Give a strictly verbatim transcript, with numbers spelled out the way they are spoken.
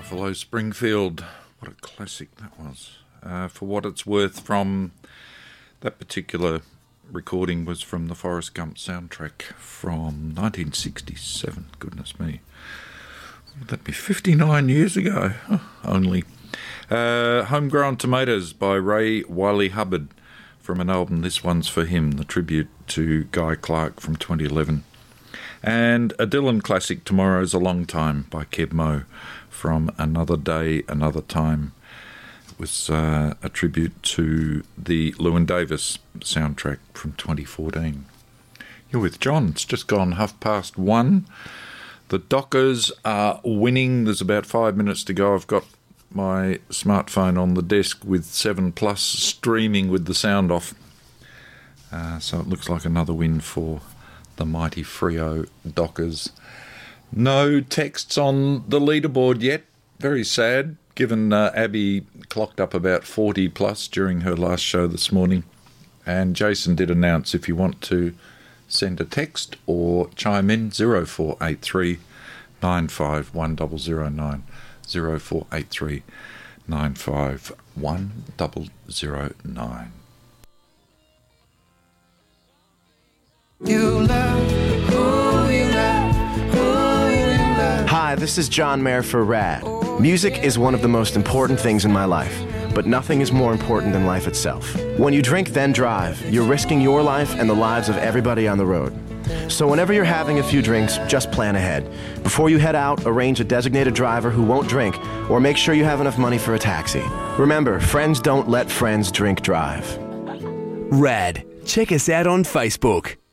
Buffalo Springfield. What a classic that was. Uh, for what it's worth, from that particular recording was from the Forrest Gump soundtrack from nineteen sixty-seven. Goodness me. Would that be fifty-nine years ago? Oh, only. Uh, Homegrown Tomatoes by Ray Wiley Hubbard from an album, This One's for Him, the tribute to Guy Clark from twenty eleven. And a Dylan classic, Tomorrow's a Long Time by Keb Mo from Another Day, Another Time. It was uh, a tribute to the Llewyn Davis soundtrack from twenty fourteen. You're with John. It's just gone half past one. The Dockers are winning. There's about five minutes to go. I've got my smartphone on the desk with seven plus streaming with the sound off. Uh, so it looks like another win for the mighty Freo Dockers. No texts on the leaderboard yet. Very sad, given uh, Abby clocked up about forty plus during her last show this morning. And Jason did announce, if you want to send a text or chime in, zero four eight three nine five one zero zero nine, zero four eight three nine five one zero zero nine. You love who you love, who you love. Hi, this is John Mayer for Rad. Music is one of the most important things in my life, but nothing is more important than life itself. When you drink, then drive, you're risking your life and the lives of everybody on the road. So whenever you're having a few drinks, just plan ahead. Before you head out, arrange a designated driver who won't drink, or make sure you have enough money for a taxi. Remember, friends don't let friends drink drive. Rad. Check us out on Facebook.